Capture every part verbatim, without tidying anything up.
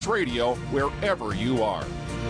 Radio wherever you are.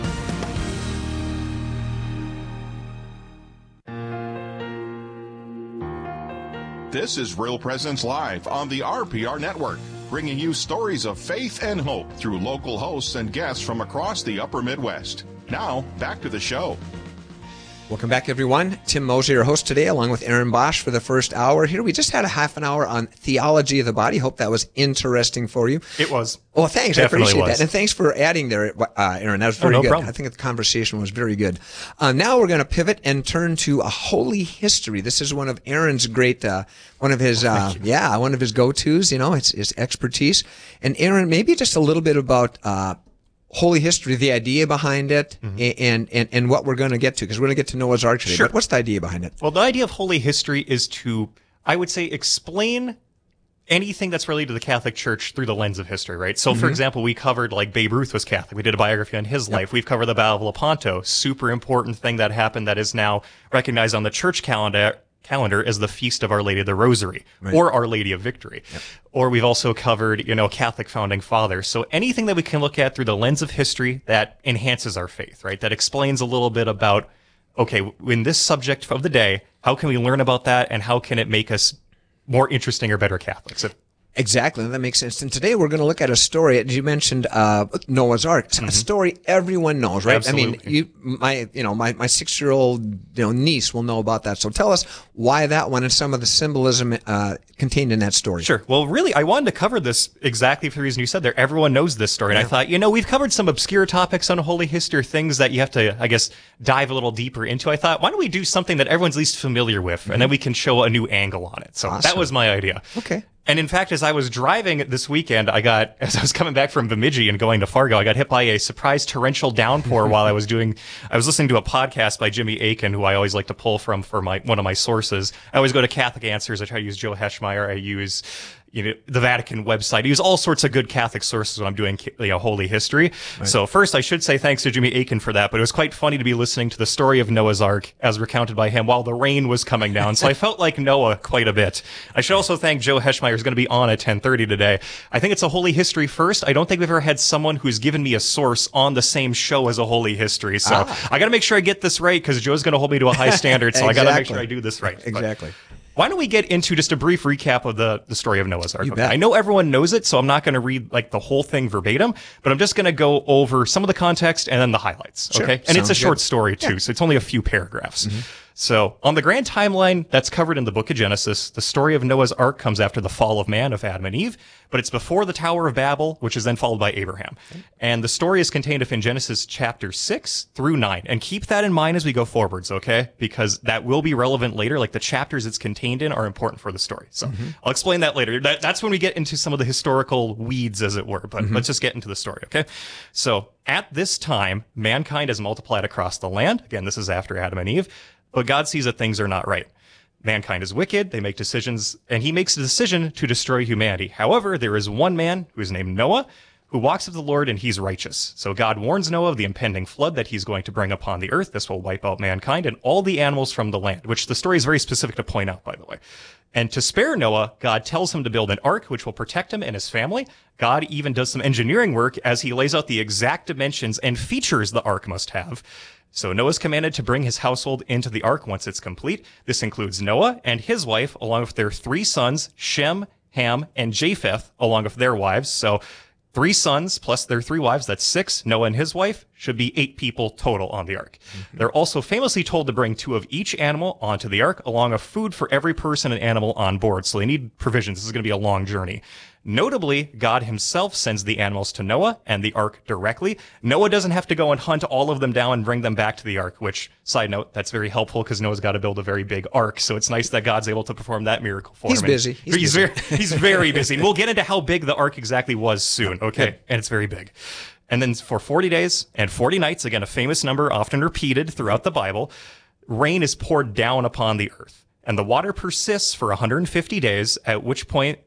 This is Real Presence Live on the R P R Network, bringing you stories of faith and hope through local hosts and guests from across the upper Midwest. Now, back to the show. Welcome back, everyone. Tim Moser, your host today, along with Aaron Bosch for the first hour. Here we just had a half an hour on theology of the body. Hope that was interesting for you. It was. Well, thanks. Definitely I appreciate was. that. And thanks for adding there, uh, Aaron. That was very oh, no good. Problem. I think the conversation was very good. Uh, now we're going to pivot and turn to a holy history. This is one of Aaron's great, uh, one of his, uh, yeah, one of his go-tos, you know, it's his expertise. And Aaron, maybe just a little bit about, uh, holy history, the idea behind it, mm-hmm. and, and, and what we're going to get to, because we're going to get to Noah's Ark today. Sure. But what's the idea behind it? Well, the idea of holy history is to, I would say, explain anything that's related to the Catholic Church through the lens of history, right? So, mm-hmm. for example, we covered, like, Babe Ruth was Catholic. We did a biography on his yep. life. We've covered the Battle of Lepanto, super important thing that happened that is now recognized on the church calendar calendar as the Feast of Our Lady of the Rosary, right. or Our Lady of Victory. Yep. Or we've also covered, you know, Catholic founding fathers. So anything that we can look at through the lens of history that enhances our faith, right? That explains a little bit about, okay, in this subject of the day, how can we learn about that and how can it make us more interesting or better Catholics? If, Exactly, that makes sense. And today we're going to look at a story. As you mentioned, uh, Noah's Ark, mm-hmm. a story everyone knows, right? Absolutely. I mean, you, my, you know, my, my six-year-old, you know, niece will know about that. So tell us why that one and some of the symbolism uh, contained in that story. Sure. Well, really, I wanted to cover this exactly for the reason you said there. Everyone knows this story, and yeah. I thought, you know, we've covered some obscure topics on holy history, things that you have to, I guess, dive a little deeper into. I thought, why don't we do something that everyone's least familiar with, mm-hmm. and then we can show a new angle on it. So awesome. That was my idea. Okay. And in fact, as I was driving this weekend, I got, as I was coming back from Bemidji and going to Fargo, I got hit by a surprise torrential downpour while I was doing, I was listening to a podcast by Jimmy Akin, who I always like to pull from for my, one of my sources. I always go to Catholic Answers. I try to use Joe Heschmeyer. I use, you know, the Vatican website. I use all sorts of good Catholic sources when I'm doing, you know, holy history. Right. So first, I should say thanks to Jimmy Akin for that, but it was quite funny to be listening to the story of Noah's Ark as recounted by him while the rain was coming down. So I felt like Noah quite a bit. I should also thank Joe Heschmeyer, who's going to be on at ten thirty today. I think it's a holy history first. I don't think we've ever had someone who's given me a source on the same show as a holy history. So ah. I got to make sure I get this right because Joe's going to hold me to a high standard. So exactly. I got to make sure I do this right. Exactly. But why don't we get into just a brief recap of the, the story of Noah's Ark? You Okay. bet. I know everyone knows it, so I'm not going to read like the whole thing verbatim, but I'm just going to go over some of the context and then the highlights. Sure. Okay. And Sounds it's a short good. story too, Yeah. so it's only a few paragraphs. Mm-hmm. So on the grand timeline that's covered in the book of Genesis, the story of Noah's Ark comes after the fall of man of Adam and Eve, but it's before the Tower of Babel, which is then followed by Abraham. Okay. And the story is contained in Genesis chapter six through nine. And keep that in mind as we go forwards, okay? Because that will be relevant later. Like the chapters it's contained in are important for the story. So mm-hmm. I'll explain that later. That, that's when we get into some of the historical weeds, as it were. But mm-hmm. let's just get into the story, okay? So at this time, mankind has multiplied across the land. Again, this is after Adam and Eve. But God sees that things are not right. Mankind is wicked. They make decisions, and he makes a decision to destroy humanity. However, there is one man who is named Noah who walks with the Lord, and he's righteous. So God warns Noah of the impending flood that he's going to bring upon the earth. This will wipe out mankind and all the animals from the land, which the story is very specific to point out, by the way. And to spare Noah, God tells him to build an ark which will protect him and his family. God even does some engineering work as he lays out the exact dimensions and features the ark must have. So Noah's commanded to bring his household into the ark once it's complete. This includes Noah and his wife, along with their three sons, Shem, Ham, and Japheth, along with their wives. So three sons plus their three wives, that's six. Noah and his wife should be eight people total on the ark. Mm-hmm. They're also famously told to bring two of each animal onto the ark, along with food for every person and animal on board. So they need provisions. This is going to be a long journey. Notably, God himself sends the animals to Noah and the ark directly. Noah doesn't have to go and hunt all of them down and bring them back to the ark, which, side note, that's very helpful because Noah's got to build a very big ark. So it's nice that God's able to perform that miracle for he's him. Busy. He's, he's busy. Very, he's very busy. And we'll get into how big the ark exactly was soon. Okay. And it's very big. And then for forty days and forty nights, again, a famous number often repeated throughout the Bible, rain is poured down upon the earth. And the water persists for one hundred fifty days, at which point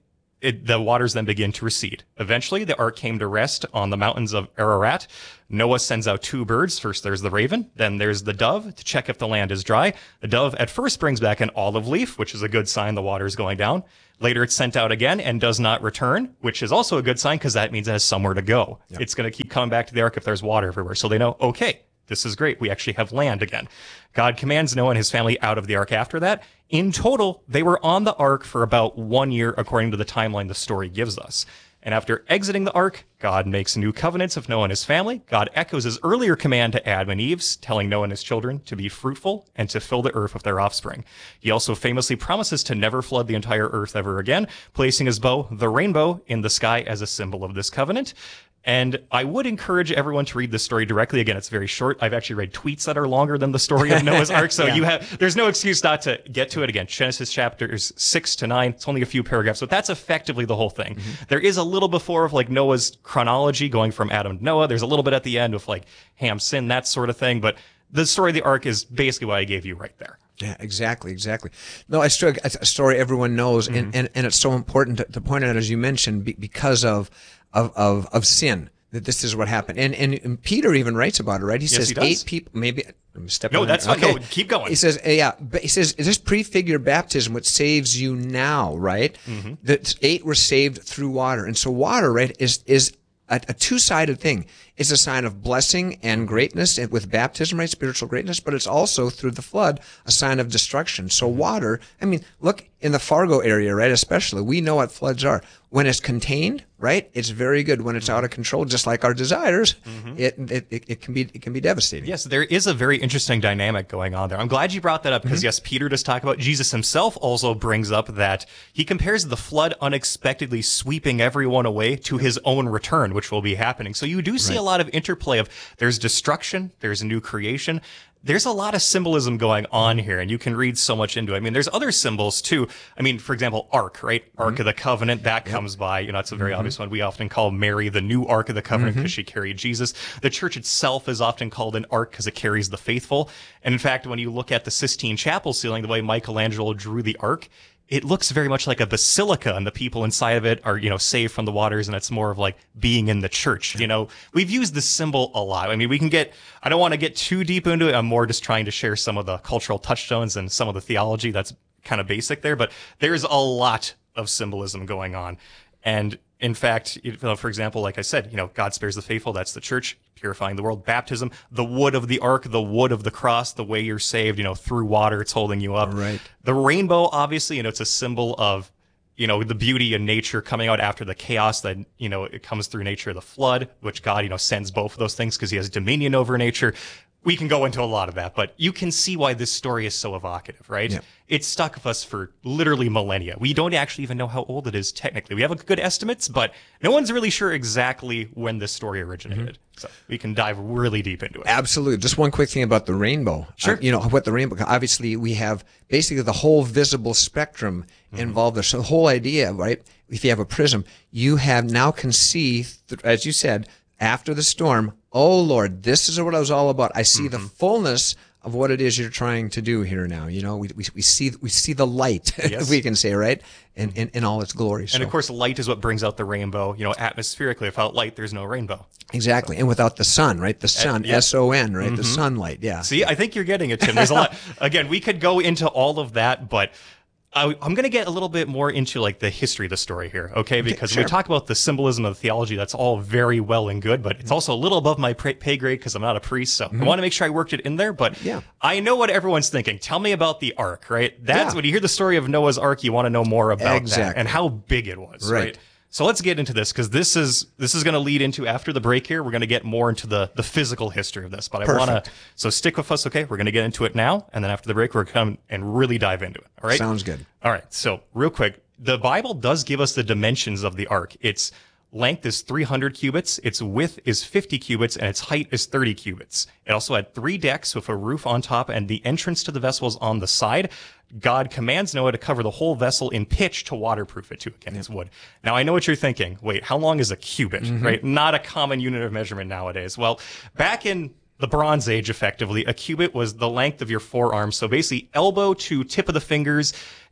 it, the waters then begin to recede. Eventually, the ark came to rest on the mountains of Ararat. Noah sends out two birds. First, there's the raven. Then there's the dove to check if the land is dry. The dove at first brings back an olive leaf, which is a good sign the water is going down. Later, it's sent out again and does not return, which is also a good sign because that means it has somewhere to go. Yep. It's going to keep coming back to the ark if there's water everywhere. So they know, okay, this is great. We actually have land again. God commands Noah and his family out of the ark after that. In total, they were on the ark for about one year, according to the timeline the story gives us. And after exiting the ark, God makes new covenants of Noah and his family. God echoes his earlier command to Adam and Eve, telling Noah and his children to be fruitful and to fill the earth with their offspring. He also famously promises to never flood the entire earth ever again, placing his bow, the rainbow, in the sky as a symbol of this covenant. And I would encourage everyone to read this story directly. Again, it's very short. I've actually read tweets that are longer than the story of Noah's Ark, so yeah. you have there's no excuse not to get to it. Again, Genesis chapters six to nine. It's only a few paragraphs, but that's effectively the whole thing. Mm-hmm. There is a little before of like Noah's chronology, going from Adam to Noah. There's a little bit at the end of like Ham's sin, that sort of thing. But the story of the Ark is basically what I gave you right there. Yeah, exactly, exactly. No, I struck a story everyone knows, mm-hmm. and, and, and it's so important to, to point out, as you mentioned, be, because of, of, of, of sin. That this is what happened, and, and and Peter even writes about it, right? He yes, says he eight people, maybe. I'm stepping no, that's fine. Okay. No, keep going. He says, yeah, but he says this prefigure baptism, which saves you now, right? Mm-hmm. That eight were saved through water, and so water, right, is is a, a two-sided thing. It's a sign of blessing and greatness, and with baptism, right, spiritual greatness, but it's also through the flood a sign of destruction. So water, I mean, look in the Fargo area, right? Especially, we know what floods are. When it's contained, right, it's very good. When it's out of control, just like our desires, mm-hmm. it, it it it can be it can be devastating. Yes, there is a very interesting dynamic going on there. I'm glad you brought that up because mm-hmm. yes, Peter does talk about. Jesus himself also brings up that he compares the flood unexpectedly sweeping everyone away to his own return, which will be happening. So you do see right. a lot of interplay of there's destruction, there's a new creation. There's a lot of symbolism going on here, and you can read so much into it. I mean, there's other symbols, too. I mean, for example, Ark, right? Mm-hmm. Ark of the Covenant, that yep. comes by. You know, it's a very mm-hmm. obvious one. We often call Mary the new Ark of the Covenant because mm-hmm. she carried Jesus. The church itself is often called an Ark because it carries the faithful. And in fact, when you look at the Sistine Chapel ceiling, the way Michelangelo drew the Ark, it looks very much like a basilica, and the people inside of it are, you know, saved from the waters, and it's more of like being in the church. You know, we've used this symbol a lot. I mean, we can get, I don't want to get too deep into it. I'm more just trying to share some of the cultural touchstones and some of the theology that's kind of basic there, but there's a lot of symbolism going on. And in fact, you know, for example, like I said, you know, God spares the faithful. That's the church purifying the world. Baptism, the wood of the ark, the wood of the cross, the way you're saved, you know, through water, it's holding you up. Right. The rainbow, obviously, you know, it's a symbol of, you know, the beauty in nature coming out after the chaos that, you know, it comes through nature, the flood, which God, you know, sends both of those things because he has dominion over nature. We can go into a lot of that, but you can see why this story is so evocative, right? Yeah. It's stuck with us for literally millennia. We don't actually even know how old it is technically. We have good estimates, but no one's really sure exactly when this story originated. Mm-hmm. So we can dive really deep into it. Absolutely. Just one quick thing about the rainbow. Sure. Uh, you know, what the rainbow, obviously we have basically the whole visible spectrum mm-hmm. involved there. So the whole idea, right, if you have a prism, you have now can see, as you said, after the storm, oh Lord, this is what I was all about. I see mm-hmm. the fullness of what it is you're trying to do here now. You know, we we, we see we see the light, yes. we can say, right, in, in, in all its glory. So. And of course, light is what brings out the rainbow. You know, atmospherically, without light, there's no rainbow. Exactly, so. And without the sun, right? The sun, yeah. S O N, right? Mm-hmm. The sunlight, yeah. See, I think you're getting it, Tim. There's a lot. Again, we could go into all of that, but I, I'm going to get a little bit more into like the history of the story here, okay? Because okay, sure. when we talk about the symbolism of the theology, that's all very well and good, but it's also a little above my pay grade because I'm not a priest, so mm-hmm. I want to make sure I worked it in there. But yeah. I know what everyone's thinking. Tell me about the ark, right? That's yeah. when you hear the story of Noah's Ark, you want to know more about exactly. that and how big it was, right? right? So let's get into this because this is this is going to lead into, after the break here, we're going to get more into the the physical history of this. But I want to, so stick with us, okay? We're going to get into it now, and then after the break, we're going to come and really dive into it, all right? Sounds good. All right, so real quick, the Bible does give us the dimensions of the ark. Its length is three hundred cubits, its width is fifty cubits, and its height is thirty cubits. It also had three decks with a roof on top, and the entrance to the vessel is on the side. God commands Noah to cover the whole vessel in pitch to waterproof it, too. Again, it's wood. Now, I know what you're thinking. Wait, how long is a cubit, mm-hmm. right? Not a common unit of measurement nowadays. Well, back in the Bronze Age, effectively, a cubit was the length of your forearm. So basically, elbow to tip of the fingers.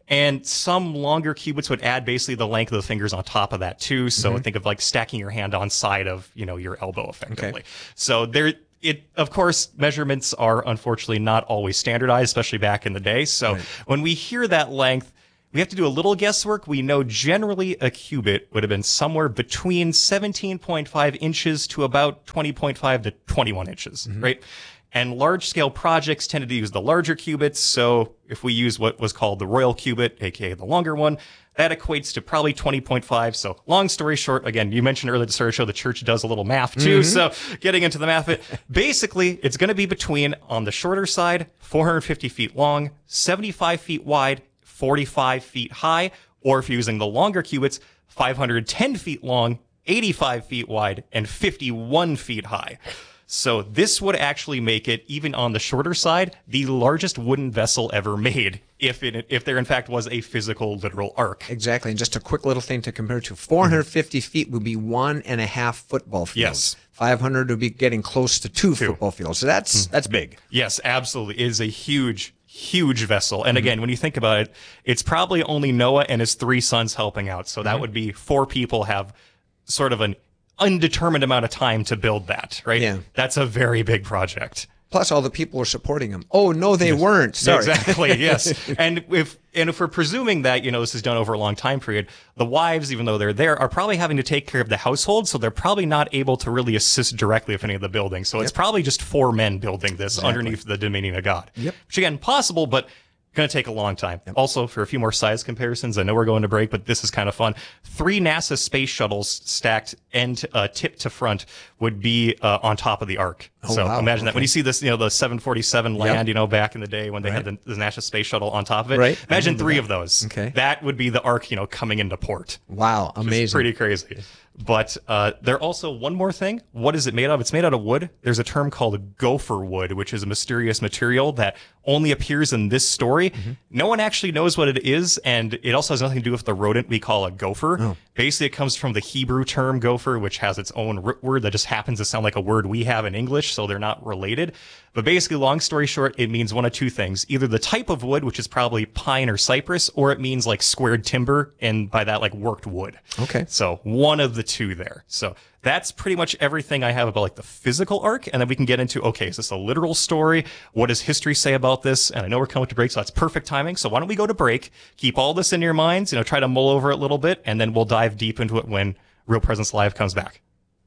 And some longer cubits would add basically the length of the fingers on top of that too. So mm-hmm. think of like stacking your hand on side of, you know, your elbow effectively. Okay. So there, it, of course, measurements are unfortunately not always standardized, especially back in the day. So right. when we hear that length, we have to do a little guesswork. We know generally a cubit would have been somewhere between seventeen point five inches to about twenty point five to twenty-one inches, mm-hmm. right? And large-scale projects tended to use the larger cubits. So if we use what was called the royal cubit, aka the longer one, that equates to probably twenty point five. So long story short, again, you mentioned earlier at the start of the show, the church does a little math too. Mm-hmm. So getting into the math, it basically, it's going to be between, on the shorter side, four hundred fifty feet long, seventy-five feet wide, forty-five feet high, or if you're using the longer cubits, five hundred ten feet long, eighty-five feet wide, and fifty-one feet high. So this would actually make it, even on the shorter side, the largest wooden vessel ever made, if it, if there in fact was a physical, literal ark. Exactly. And just a quick little thing to compare to, four hundred fifty mm-hmm. feet would be one and a half football fields. Yes. five hundred would be getting close to two, two. football fields. So that's, mm-hmm. that's big. Yes, absolutely. It is a huge, huge vessel. And again, mm-hmm. when you think about it, it's probably only Noah and his three sons helping out. So that mm-hmm. would be four people have sort of an undetermined amount of time to build that, right? Yeah. That's a very big project. Plus all the people are supporting him. Oh, no, they yes. weren't. Sorry. Exactly, yes. And if and if we're presuming that, you know, this is done over a long time period, the wives, even though they're there, are probably having to take care of the household, so they're probably not able to really assist directly with any of the building. So yep. it's probably just four men building this exactly. underneath the dominion of God. Yep. Which, again, possible, but going to take a long time. Yep. Also, for a few more size comparisons, I know we're going to break, but this is kind of fun. Three NASA space shuttles stacked end uh, tip to front would be uh, on top of the Ark. Oh, so wow. imagine okay. that when you see this, you know, the seven forty-seven land, yep. you know, back in the day when they right. had the, the NASA space shuttle on top of it. Right. Imagine three that. of those. Okay. That would be the Ark, you know, coming into port. Wow, amazing. Pretty crazy. But uh, there also one more thing. What is it made of? It's made out of wood. There's a term called gopher wood, which is a mysterious material that only appears in this story. Mm-hmm. No one actually knows what it is, and it also has nothing to do with the rodent we call a gopher. Oh. Basically, it comes from the Hebrew term gopher, which has its own root word that just happens to sound like a word we have in English, so they're not related. But basically, long story short, it means one of two things. Either the type of wood, which is probably pine or cypress, or it means like squared timber, and by that, like worked wood. Okay. So one of the two there. So that's pretty much everything I have about like the physical ark. And then we can get into, okay, is this a literal story? What does history say about this? And I know we're coming to break, so that's perfect timing. So why don't we go to break, keep all this in your minds, you know, try to mull over it a little bit, and then we'll dive deep into it when Real Presence Live comes back.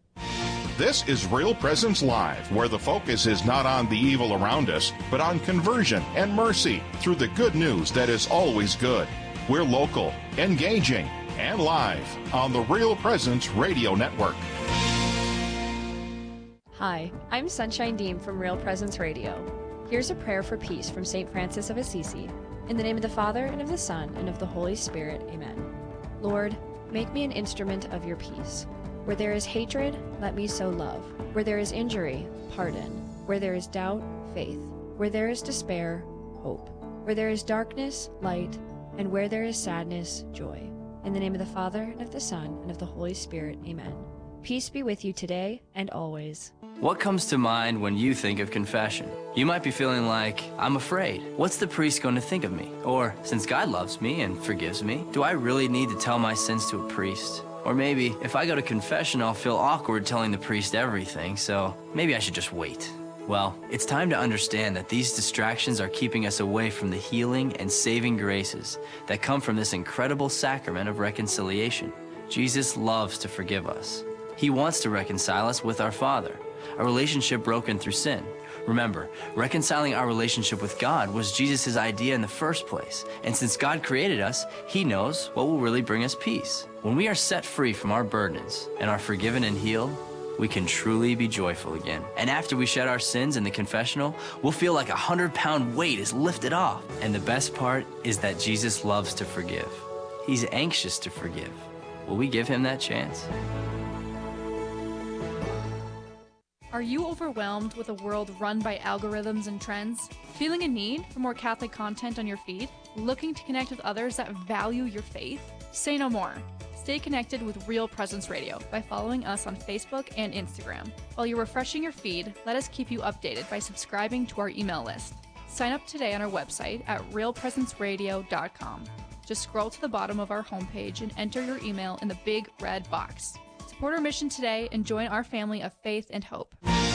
This is Real Presence Live, where the focus is not on the evil around us, but on conversion and mercy through the good news that is always good. We're local, engaging, and live on the Real Presence Radio Network. Hi, I'm Sunshine Dean from Real Presence Radio. Here's a prayer for peace from Saint Francis of Assisi. In the name of the Father, and of the Son, and of the Holy Spirit. Amen. Lord, make me an instrument of your peace. Where there is hatred, let me sow love. Where there is injury, pardon. Where there is doubt, faith. Where there is despair, hope. Where there is darkness, light. And where there is sadness, joy. In the name of the Father, and of the Son, and of the Holy Spirit. Amen. Peace be with you today and always. What comes to mind when you think of confession? You might be feeling like, I'm afraid. What's the priest going to think of me? Or, since God loves me and forgives me, do I really need to tell my sins to a priest? Or maybe, if I go to confession, I'll feel awkward telling the priest everything, so maybe I should just wait. Well, it's time to understand that these distractions are keeping us away from the healing and saving graces that come from this incredible sacrament of reconciliation. Jesus loves to forgive us. He wants to reconcile us with our Father, a relationship broken through sin. Remember, reconciling our relationship with God was Jesus' idea in the first place. And since God created us, He knows what will really bring us peace. When we are set free from our burdens and are forgiven and healed, we can truly be joyful again. And after we shed our sins in the confessional, we'll feel like a hundred-pound weight is lifted off. And the best part is that Jesus loves to forgive. He's anxious to forgive. Will we give Him that chance? Are you overwhelmed with a world run by algorithms and trends? Feeling a need for more Catholic content on your feed? Looking to connect with others that value your faith? Say no more. Stay connected with Real Presence Radio by following us on Facebook and Instagram. While you're refreshing your feed, let us keep you updated by subscribing to our email list. Sign up today on our website at real presence radio dot com. Just scroll to the bottom of our homepage and enter your email in the big red box. Support our mission today and join our family of faith and hope.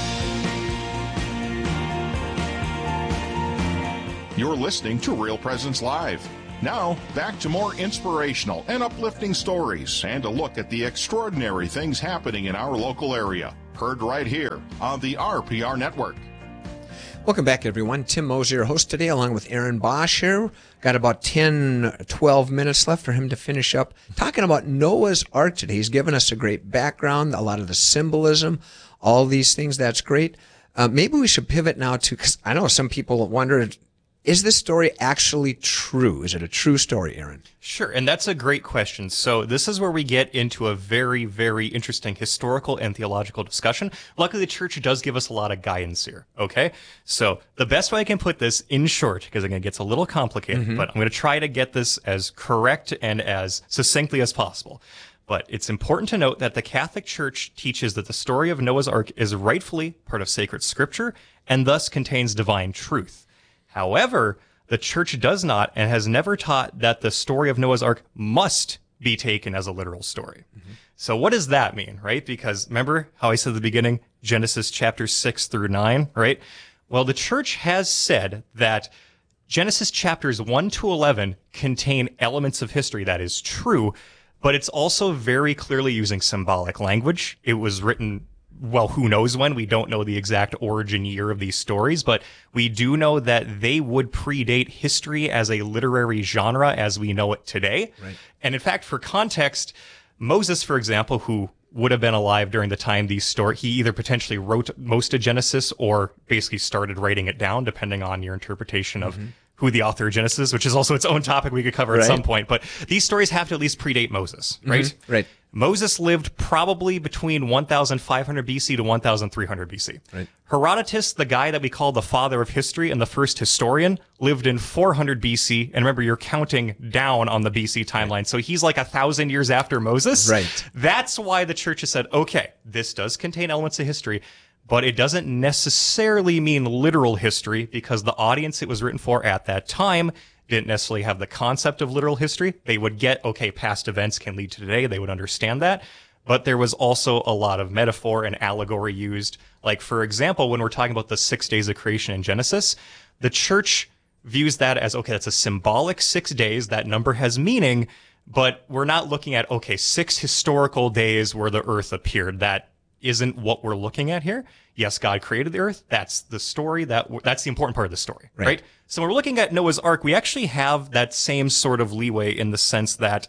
You're listening to Real Presence Live. Now, back to more inspirational and uplifting stories and a look at the extraordinary things happening in our local area. Heard right here on the R P R Network. Welcome back, everyone. Tim Moser, your host today, along with Aaron Bosch here. Got about ten, twelve minutes left for him to finish up talking about Noah's Ark today. He's given us a great background, a lot of the symbolism, all these things. That's great. Uh, maybe we should pivot now to, because I know some people wonder, is this story actually true? Is it a true story, Aaron? Sure, and that's a great question. So this is where we get into a very, very interesting historical and theological discussion. Luckily, the church does give us a lot of guidance here, okay? So the best way I can put this in short, because again, it gets a little complicated, mm-hmm. but I'm going to try to get this as correct and as succinctly as possible. But it's important to note that the Catholic Church teaches that the story of Noah's Ark is rightfully part of sacred scripture and thus contains divine truth. However, the church does not and has never taught that the story of Noah's Ark must be taken as a literal story. Mm-hmm. So what does that mean, right? Because remember how I said at the beginning, Genesis chapter six through nine, right? Well, the church has said that Genesis chapters one to eleven contain elements of history. That is true, but it's also very clearly using symbolic language. It was written, well, who knows when? We don't know the exact origin year of these stories, but we do know that they would predate history as a literary genre as we know it today. Right. And in fact, for context, Moses, for example, who would have been alive during the time these stories, he either potentially wrote most of Genesis or basically started writing it down, depending on your interpretation of mm-hmm. who the author of Genesis, which is also its own topic we could cover right. at some point. But these stories have to at least predate Moses, right? Mm-hmm. Right. Moses lived probably between one thousand five hundred B C to one thousand three hundred B C. Right. Herodotus, the guy that we call the father of history and the first historian, lived in four hundred B C. And remember, you're counting down on the B C timeline. Right. So he's like a thousand years after Moses. Right. That's why the church has said, okay, this does contain elements of history, but it doesn't necessarily mean literal history because the audience it was written for at that time didn't necessarily have the concept of literal history. They would get, okay, past events can lead to today. They would understand that. But there was also a lot of metaphor and allegory used. Like, for example, when we're talking about the six days of creation in Genesis, the church views that as, okay, that's a symbolic six days. That number has meaning, but we're not looking at, okay, six historical days where the earth appeared. That isn't what we're looking at here. Yes, God created the earth. That's the story. That that's the important part of the story, right? right? So when we're looking at Noah's Ark, we actually have that same sort of leeway in the sense that,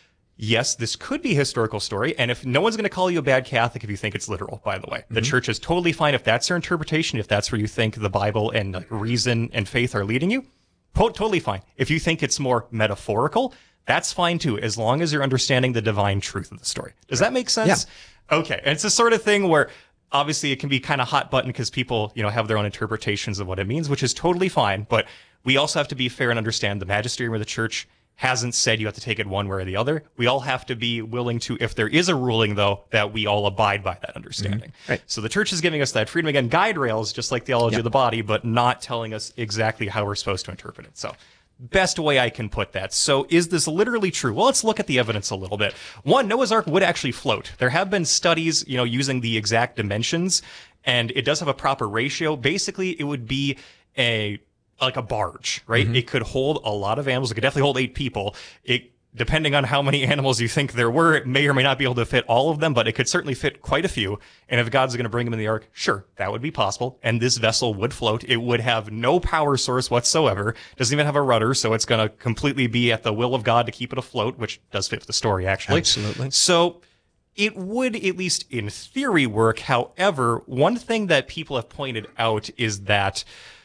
yes, this could be a historical story. And if no one's going to call you a bad Catholic if you think it's literal, by the way, mm-hmm. the church is totally fine if that's your interpretation, if that's where you think the Bible and like, reason and faith are leading you, totally fine. If you think it's more metaphorical, that's fine too, as long as you're understanding the divine truth of the story. Does that make sense? Yeah. Okay. And it's the sort of thing where obviously it can be kind of hot button because people, you know, have their own interpretations of what it means, which is totally fine. But we also have to be fair and understand the magisterium of the church hasn't said you have to take it one way or the other. We all have to be willing to, if there is a ruling, though, that we all abide by that understanding. Mm-hmm. Right. So the church is giving us that freedom, again, guide rails, just like theology yep. of the body, but not telling us exactly how we're supposed to interpret it. So best way I can put that. So is this literally true? Well, let's look at the evidence a little bit. One, Noah's Ark would actually float. There have been studies, you know, using the exact dimensions, and it does have a proper ratio. Basically, it would be a like a barge, right? Mm-hmm. It could hold a lot of animals. It could definitely hold eight people. It, depending on how many animals you think there were, it may or may not be able to fit all of them, but it could certainly fit quite a few. And if God's going to bring them in the ark, sure, that would be possible. And this vessel would float. It would have no power source whatsoever. Doesn't even have a rudder, so it's going to completely be at the will of God to keep it afloat, which does fit with the story, actually. Absolutely. So it would, at least in theory, work. However, one thing that people have pointed out is that,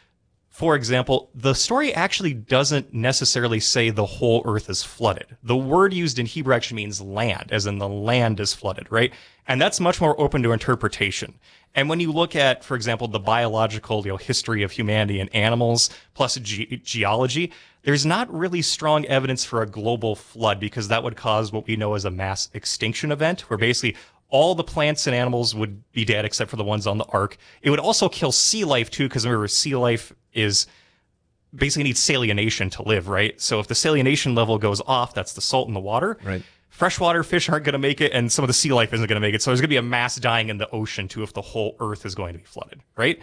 for example, the story actually doesn't necessarily say the whole earth is flooded. The word used in Hebrew actually means land, as in the land is flooded, right? And that's much more open to interpretation. And when you look at, for example, the biological, you know, history of humanity and animals plus ge- geology, there's not really strong evidence for a global flood because that would cause what we know as a mass extinction event, where basically all the plants and animals would be dead except for the ones on the ark. It would also kill sea life too, because remember, sea life is basically need salination to live, right? So if the salination level goes off, that's the salt in the water. Right. Freshwater fish aren't going to make it, and some of the sea life isn't going to make it. So there's going to be a mass dying in the ocean, too, if the whole earth is going to be flooded, right?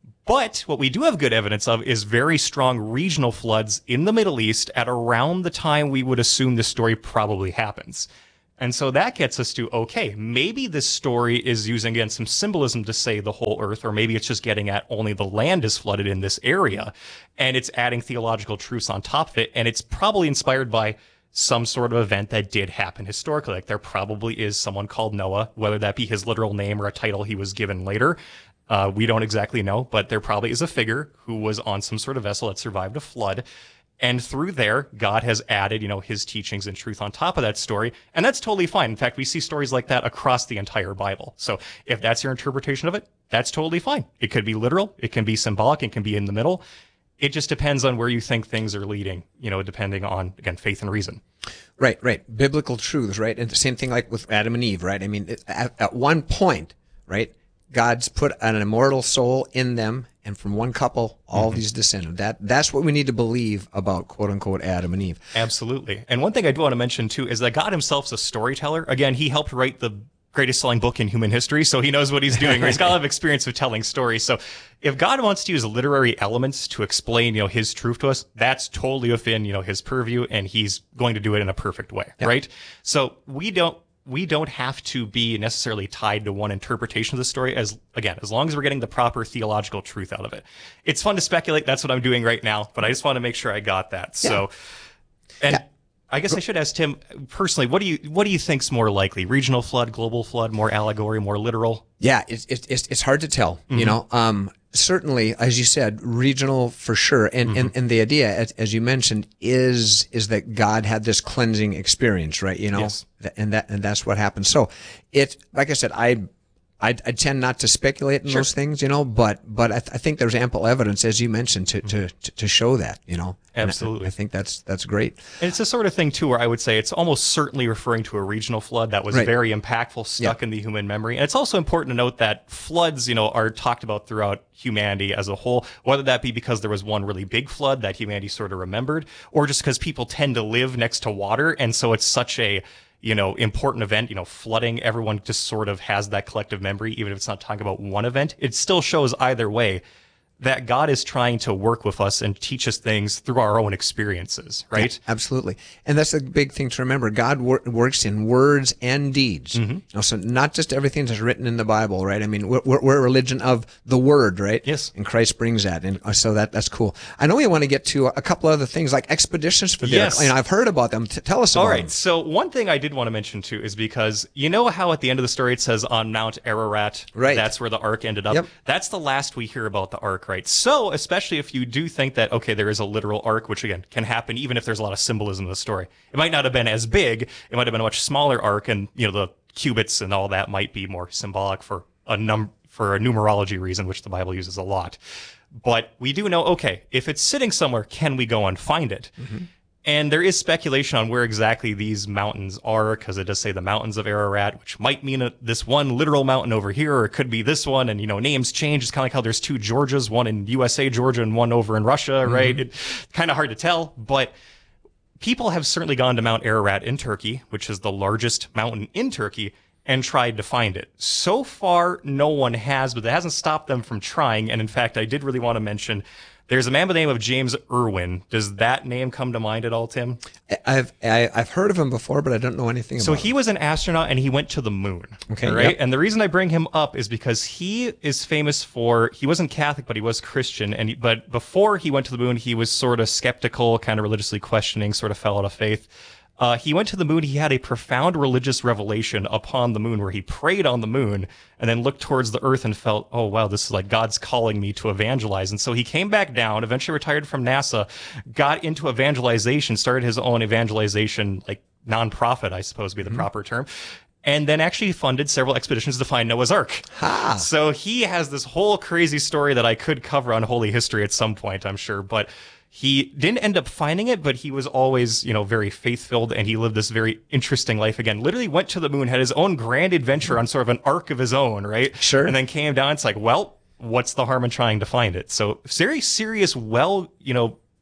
But what we do have good evidence of is very strong regional floods in the Middle East at around the time we would assume this story probably happens. And so that gets us to, okay, maybe this story is using, again, some symbolism to say the whole earth, or maybe it's just getting at only the land is flooded in this area, and it's adding theological truths on top of it, and it's probably inspired by some sort of event that did happen historically. Like there probably is someone called Noah, whether that be his literal name or a title he was given later. Uh, we don't exactly know, but there probably is a figure who was on some sort of vessel that survived a flood. And through there, God has added, you know, his teachings and truth on top of that story. And that's totally fine. In fact, we see stories like that across the entire Bible. So if that's your interpretation of it, that's totally fine. It could be literal. It can be symbolic. It can be in the middle. It just depends on where you think things are leading, you know, depending on, again, faith and reason. Right, right. Biblical truths, right? And the same thing like with Adam and Eve, right? I mean, at, at one point, right, God's put an immortal soul in them, and from one couple, all mm-hmm. these descended. That That's what we need to believe about, quote unquote, Adam and Eve. Absolutely. And one thing I do want to mention, too, is that God himself is a storyteller. Again, he helped write the greatest selling book in human history, so he knows what he's doing. He's got a lot of experience with telling stories. So if God wants to use literary elements to explain, you know, his truth to us, that's totally within, you know, his purview, and he's going to do it in a perfect way, yep. right? So we don't we don't have to be necessarily tied to one interpretation of the story, as again, as long as we're getting the proper theological truth out of it. It's fun to speculate. That's what I'm doing right now, but I just want to make sure I got that. Yeah. So, and yeah. I guess I should ask Tim personally, what do you what do you think's more likely? Regional flood, global flood, more allegory, more literal? Yeah, it's it's it's hard to tell. Mm-hmm. You know, um, certainly, as you said, regional for sure. And mm-hmm. and, and the idea, as, as you mentioned, is is that God had this cleansing experience, right? You know, yes. and that and that's what happened. So it, like I said, I. I, I tend not to speculate in sure. those things, you know, but but I, th- I think there's ample evidence, as you mentioned, to to, to show that, you know. Absolutely. I, I think that's that's great. And it's the sort of thing, too, where I would say it's almost certainly referring to a regional flood that was right. very impactful, stuck yeah. in the human memory. And it's also important to note that floods, you know, are talked about throughout humanity as a whole, whether that be because there was one really big flood that humanity sort of remembered, or just because people tend to live next to water. And so it's such a you know, important event, you know, flooding, everyone just sort of has that collective memory, even if it's not talking about one event. It still shows either way that God is trying to work with us and teach us things through our own experiences, right? Yeah, absolutely. And that's a big thing to remember. God wor- works in words and deeds. Mm-hmm. You know, so not just everything that's written in the Bible, right? I mean, we're, we're a religion of the Word, right? Yes. And Christ brings that. And so that that's cool. I know we want to get to a couple other things like expeditions for there. Yes. You know, I've heard about them. T- tell us about All right. them. So one thing I did want to mention, too, is because you know how at the end of the story it says on Mount Ararat, right. that's where the ark ended up? Yep. That's the last we hear about the ark, right? So especially if you do think that, okay, there is a literal ark, which again can happen even if there's a lot of symbolism in the story. It might not have been as big. It might have been a much smaller ark, and you know the cubits and all that might be more symbolic for a num for a numerology reason, which the Bible uses a lot. But we do know, okay, if it's sitting somewhere, can we go and find it? Mm-hmm. And there is speculation on where exactly these mountains are, because it does say the mountains of Ararat, which might mean a, this one literal mountain over here, or it could be this one. And, you know, names change. It's kind of like how there's two Georgias, one in U S A, Georgia, and one over in Russia, mm-hmm. right? It's kind of hard to tell. But people have certainly gone to Mount Ararat in Turkey, which is the largest mountain in Turkey, and tried to find it. So far, no one has, but that hasn't stopped them from trying. And in fact, I did really want to mention there's a man by the name of James Irwin. Does that name come to mind at all, Tim? I've I, I've heard of him before, but I don't know anything so about him. So he was an astronaut and he went to the moon. Okay, right? Yep. And the reason I bring him up is because he is famous for, he wasn't Catholic, but he was Christian. And he, but before he went to the moon, he was sort of skeptical, kind of religiously questioning, sort of fell out of faith. Uh, he went to the moon. He had a profound religious revelation upon the moon where he prayed on the moon and then looked towards the earth and felt, oh, wow, this is like God's calling me to evangelize. And so he came back down, eventually retired from NASA, got into evangelization, started his own evangelization, like nonprofit, I suppose would be the mm-hmm. proper term. And then actually funded several expeditions to find Noah's Ark. Ha. So he has this whole crazy story that I could cover on Holy History at some point, I'm sure. But he didn't end up finding it, but he was always, you know, very faith-filled, and he lived this very interesting life again. Literally went to the moon, had his own grand adventure on sort of an ark of his own, right? Sure. And then came down. It's like, well, what's the harm in trying to find it? So very serious, well, you know,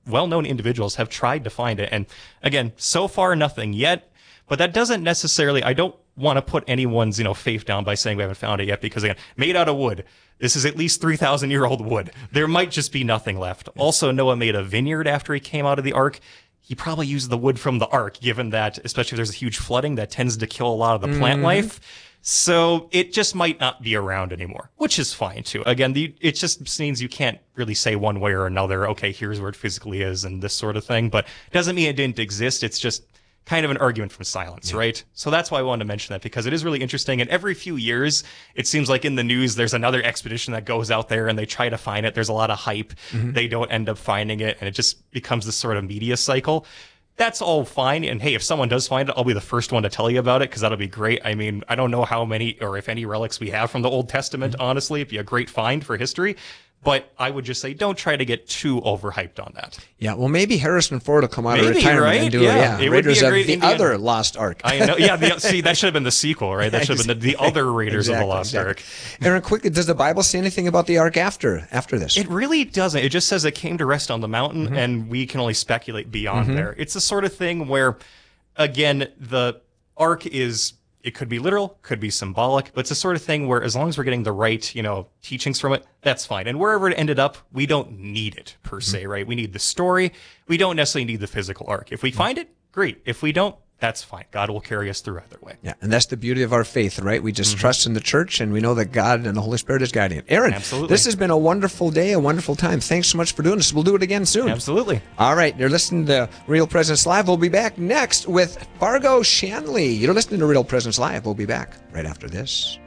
well-known individuals have tried to find it. And again, so far, nothing yet. But that doesn't necessarily, I don't want to put anyone's, you know, faith down by saying we haven't found it yet, because again, made out of wood. This is at least three thousand year old wood. There might just be nothing left. Also, Noah made a vineyard after he came out of the ark. He probably used the wood from the ark, given that, especially if there's a huge flooding, that tends to kill a lot of the plant Mm-hmm. life. So it just might not be around anymore, which is fine too. Again, the, it just means you can't really say one way or another, okay, here's where it physically is and this sort of thing. But it doesn't mean it didn't exist. It's just kind of an argument from silence, yeah. right? So that's why I wanted to mention that, because it is really interesting. And every few years, it seems like in the news, there's another expedition that goes out there and they try to find it. There's a lot of hype. Mm-hmm. They don't end up finding it. And it just becomes this sort of media cycle. That's all fine. And hey, if someone does find it, I'll be the first one to tell you about it, because that'll be great. I mean, I don't know how many or if any relics we have from the Old Testament, mm-hmm. honestly. It'd be a great find for history. But I would just say, don't try to get too overhyped on that. Yeah, well, maybe Harrison Ford will come out maybe, of retirement right? and do yeah. it. Yeah, it Raiders would be a great of the Indiana. other Lost Ark. I know. Yeah, the, see, that should have been the sequel, right? That should have been the, the other Raiders exactly, of the Lost exactly. Ark. Aaron, quickly, does the Bible say anything about the Ark after after this? It really doesn't. It just says it came to rest on the mountain, mm-hmm. and we can only speculate beyond mm-hmm. there. It's the sort of thing where, again, the Ark is... It could be literal, could be symbolic, but it's the sort of thing where as long as we're getting the right, you know, teachings from it, that's fine. And wherever it ended up, we don't need it per se, mm-hmm. right? We need the story. We don't necessarily need the physical ark. If we mm-hmm. find it, great. If we don't, that's fine. God will carry us through either way. Yeah, and that's the beauty of our faith, right? We just mm-hmm. trust in the church, and we know that God and the Holy Spirit is guiding it. Aaron, Absolutely. This has been a wonderful day, a wonderful time. Thanks so much for doing this. We'll do it again soon. Absolutely. All right, you're listening to Real Presence Live. We'll be back next with Fargo Shanley. You're listening to Real Presence Live. We'll be back right after this.